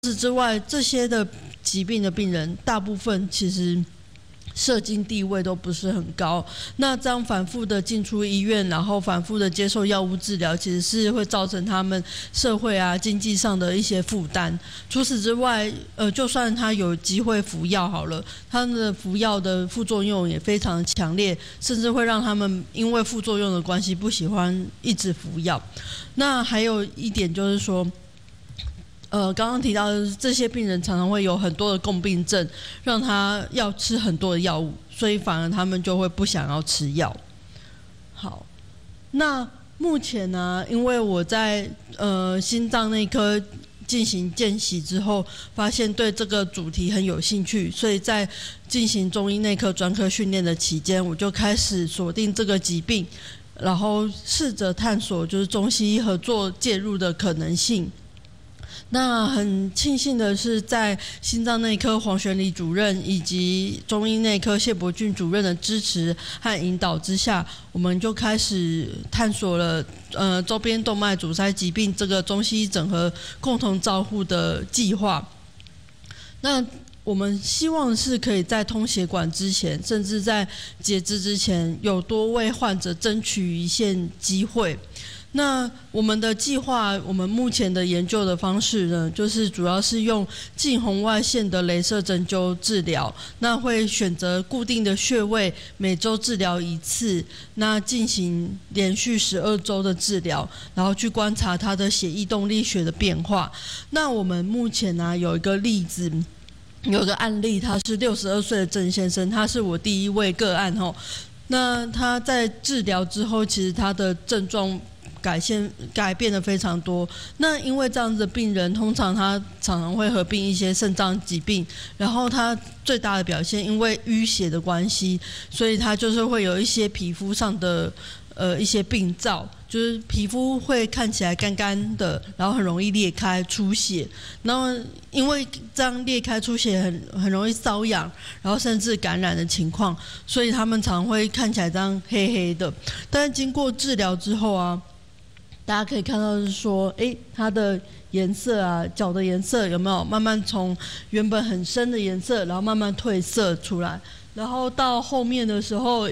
此之外，这些的疾病的病人，大部分其实社经地位都不是很高，那这样反复的进出医院，然后反复的接受药物治疗，其实是会造成他们社会啊经济上的一些负担。除此之外，就算他有机会服药好了，他们的服药的副作用也非常强烈，甚至会让他们因为副作用的关系不喜欢一直服药。那还有一点就是说，刚刚提到的这些病人常常会有很多的共病症，让他要吃很多的药物，所以反而他们就会不想要吃药。好，那目前呢，因为我在心脏内科进行见习之后，发现对这个主题很有兴趣，所以在进行中医内科专科训练的期间，我就开始锁定这个疾病，然后试着探索就是中西医合作介入的可能性。那很庆幸的是，在心脏内科黄玄礼主任以及中医内科谢伯俊主任的支持和引导之下，我们就开始探索了周边动脉阻塞疾病这个中西医整合共同照护的计划。那我们希望是可以在通血管之前，甚至在截肢之前，有多为患者争取一线机会。那我们的计划，我们目前的研究的方式呢，就是主要是用近红外线的雷射针灸治疗，那会选择固定的穴位，每周治疗一次，那进行连续12周的治疗，然后去观察它的血液动力学的变化。那我们目前呢，有一个例子。有个案例，他是62岁的郑先生，他是我第一位个案吼。那他在治疗之后，其实他的症状改变的非常多。那因为这样子的病人，通常他常常会合并一些肾脏疾病，然后他最大的表现，因为淤血的关系，所以他就是会有一些皮肤上的一些病灶，就是皮肤会看起来干干的，然后很容易裂开出血，然后因为这样裂开出血很容易瘙痒，然后甚至感染的情况，所以他们常会看起来这样黑黑的。但是经过治疗之后啊，大家可以看到是说，它的颜色啊，脚的颜色有没有慢慢从原本很深的颜色，然后慢慢褪色出来，然后到后面的时候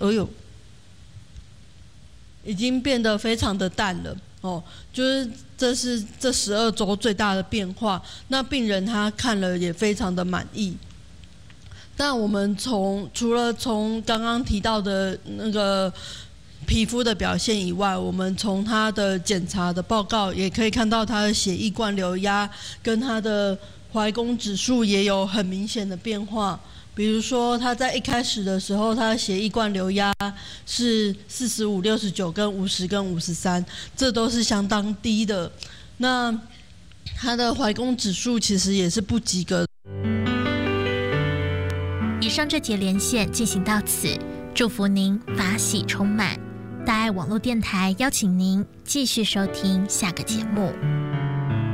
已经变得非常的淡了哦，就是这是这12周最大的变化。那病人他看了也非常的满意。但我们除了从刚刚提到的那个皮肤的表现以外，我们从他的检查的报告也可以看到他的血液灌流压跟他的怀宫指数也有很明显的变化。比如说他在一开始的时候，他的血液灌流压是45、69跟50跟53，这都是相当低的。那他的怀宫指数其实也是不及格。 以上这节连线进行到此，祝福您法喜充满。大爱网络电台邀请您继续收听下个节目。